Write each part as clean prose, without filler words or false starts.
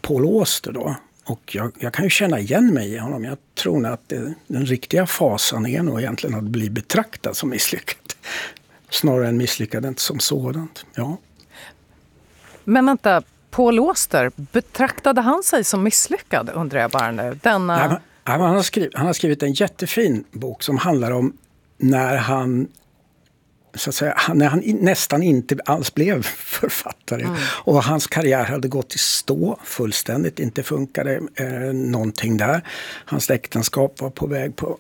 Paul Auster då. Och jag kan ju känna igen mig i honom. Jag tror att den riktiga fasan är nog egentligen att bli betraktad som misslyckad. Snarare än misslyckad inte som sådant. Ja. Men vänta, Paul Auster, betraktade han sig som misslyckad, undrar jag bara nu? Han har skrivit en jättefin bok som handlar om när han nästan inte alls blev författare. Och hans karriär hade gått i stå fullständigt. Inte funkade någonting där. Hans äktenskap var på väg på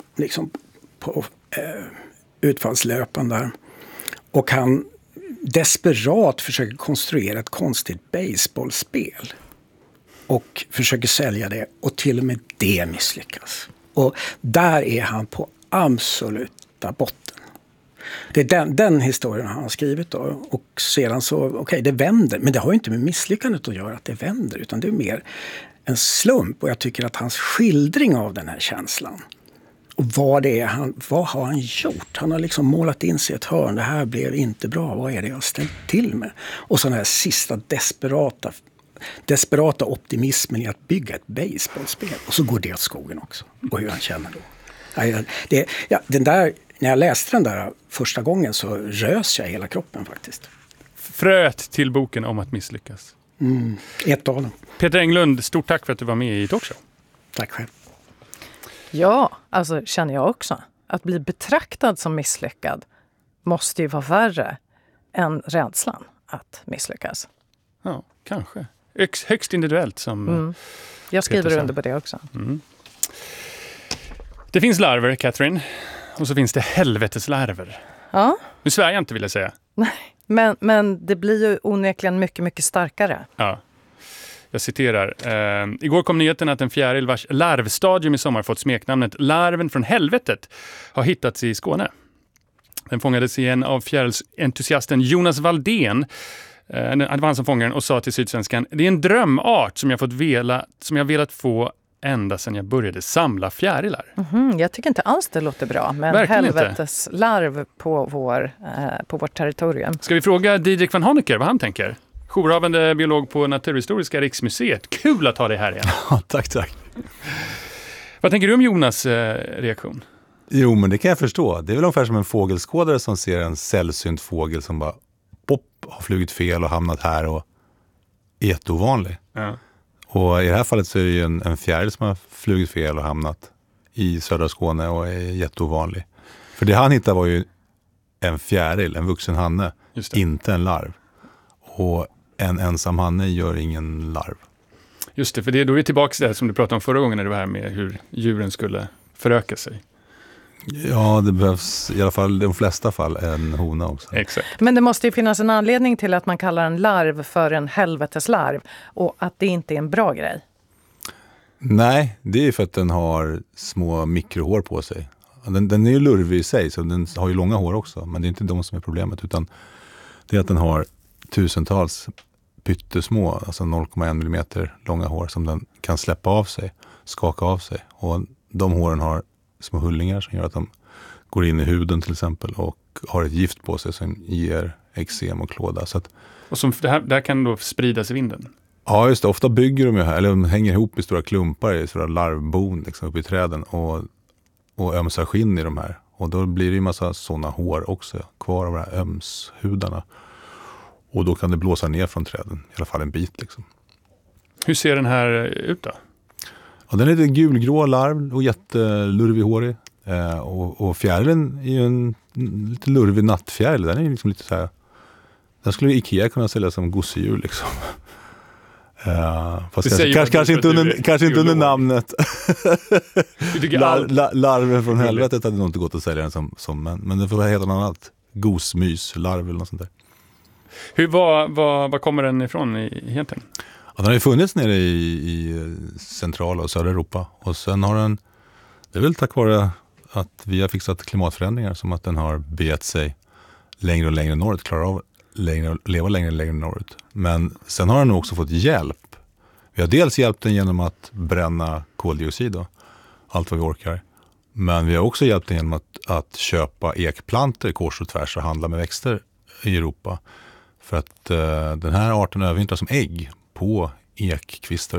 utfallslöpan där. Och han desperat försöker konstruera ett konstigt baseballspel. Och försöker sälja det. Och till och med det misslyckas. Och där är han på absoluta botten. Det är den historien han har skrivit då. Och sedan så, det vänder. Men det har ju inte med misslyckandet att göra att det vänder. Utan det är mer en slump. Och jag tycker att hans skildring av den här känslan. Och vad har han gjort? Han har liksom målat in sig ett hörn. Det här blev inte bra. Vad är det jag har ställt till med? Och så den här sista desperata optimismen i att bygga ett baseballspel. Och så går det åt skogen också. Och hur han känner då. När jag läste den där första gången så rös jag hela kroppen faktiskt. Fröet till boken om att misslyckas. Ett av dem. Peter Englund, stort tack för att du var med i Talkshow. Tack själv. Ja, alltså känner jag också. Att bli betraktad som misslyckad måste ju vara värre än rädslan att misslyckas. Ja, kanske. Högst individuellt som jag skriver under på det också. Det finns larver, Catherine. Och så finns det helveteslarver. Ja. Nu svär jag inte, vill jag säga. Nej, men det blir ju onekligen mycket, mycket starkare. Ja. Jag citerar. Igår kom nyheten att en fjäril vars larvstadium i sommar fått smeknamnet larven från helvetet har hittats i Skåne. Den fångades igen av fjärilsentusiasten Jonas Valdén. Det var han som fångade den och sa till Sydsvenskan: det är en drömart som jag velat få ända sedan jag började samla fjärilar. Jag tycker inte alls det låter bra med en helveteslarv på vårt territorium. Ska vi fråga Didrik van Honecker vad han tänker? Jourhavande biolog på Naturhistoriska riksmuseet. Kul att ha dig här igen. Ja, tack. Vad tänker du om Jonas reaktion? Jo, men det kan jag förstå. Det är väl ungefär som en fågelskådare som ser en sällsynt fågel som bara har flugit fel och hamnat här och är jätteovanlig. Ja. Och i det här fallet så är det ju en fjäril som har flugit fel och hamnat i södra Skåne och är jätteovanlig. För det han hittade var ju en fjäril, en vuxen hanne, inte en larv. Och en ensam hanne gör ingen larv. Just det, för då är vi tillbaka till det som du pratade om förra gången när det var här med hur djuren skulle föröka sig. Ja, det behövs i alla fall i de flesta fall en hona också. Exakt. Men det måste ju finnas en anledning till att man kallar en larv för en helveteslarv och att det inte är en bra grej. Nej, det är för att den har små mikrohår på sig. Den är ju lurvig i sig, så den har ju långa hår också. Men det är inte de som är problemet, utan det är att den har tusentals pyttesmå, alltså 0,1 millimeter långa hår som den kan släppa av sig, skaka av sig. Och de håren har små hullingar som gör att de går in i huden till exempel och har ett gift på sig som ger eksem och klåda. Så att, och som det här kan då spridas i vinden? Ja, just det. Ofta bygger de ju här, eller de hänger ihop i stora klumpar i stora larvbon liksom, uppe i träden och ömsar skinn i de här. Och då blir det ju massa sådana hår också kvar av de här ömshudarna. Och då kan det blåsa ner från träden, i alla fall en bit liksom. Hur ser den här ut då? Ja, den är lite gulgrå larv och jättelurvig-hårig. Och fjärilen är ju en lite lurvig nattfjäril. Den är liksom lite så här. Den skulle Ikea kunna sälja som gosedjur liksom. Fast kanske inte under namnet. Larven från helvetet hade nog inte gått att sälja den som men det får vara helt annat. Gosmys, larv eller något sånt där. Var kommer den ifrån egentligen? Ja, den har ju funnits nere i centrala och södra Europa. Och sen har den, det är väl tack vare att vi har fixat klimatförändringar som att den har begett sig längre och längre norrut, klarar av leva längre och längre norrut. Men sen har den nog också fått hjälp. Vi har dels hjälpt den genom att bränna koldioxid och allt vad vi orkar. Men vi har också hjälpt den genom att köpa ekplantor kors och tvärs och handla med växter i Europa. För att den här arten övervintrar som ägg på ekkvistar